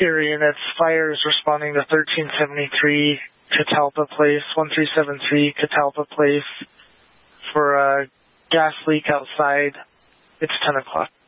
area units. Fire is responding to 1373 Catalpa Place, 1373 Catalpa Place for a gas leak outside. It's 10 o'clock.